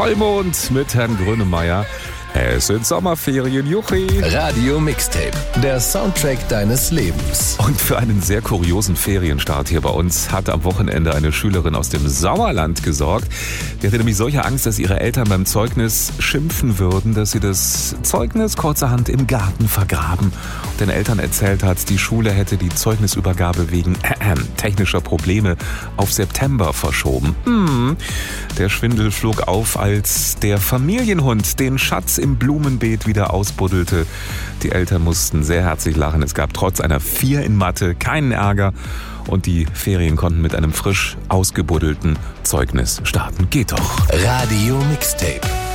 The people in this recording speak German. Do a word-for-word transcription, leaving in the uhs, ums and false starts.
Vollmond mit Herrn Grönemeyer. Es sind Sommerferien, Juchi. Radio Mixtape, der Soundtrack deines Lebens. Und für einen sehr kuriosen Ferienstart hier bei uns hat am Wochenende eine Schülerin aus dem Sauerland gesorgt. Die hatte nämlich solche Angst, dass ihre Eltern beim Zeugnis schimpfen würden, dass sie das Zeugnis kurzerhand im Garten vergraben. Und den Eltern erzählt hat, die Schule hätte die Zeugnisübergabe wegen äh, äh, technischer Probleme auf September verschoben. Hm. Der Schwindel flog auf, als der Familienhund den Schatz im Blumenbeet wieder ausbuddelte. Die Eltern mussten sehr herzlich lachen. Es gab trotz einer vier in Mathe keinen Ärger und die Ferien konnten mit einem frisch ausgebuddelten Zeugnis starten. Geht doch. Radio Mixtape.